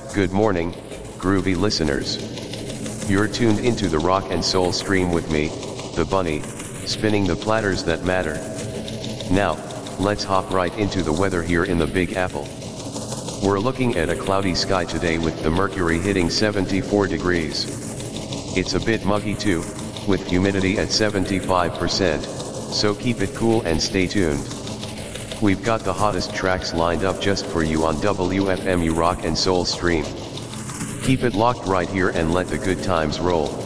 Good morning, groovy listeners. You're tuned into the rock and soul stream with me, the bunny, spinning the platters that matter. Now, let's hop right into the weather here in the Big Apple. We're looking at a cloudy sky today with the mercury hitting 74 degrees. It's a bit muggy too, with humidity at 75%, so keep it cool and stay tuned. We've got the hottest tracks lined up just for you on WFMU Rock and Soul Stream. Keep it locked right here and let the good times roll.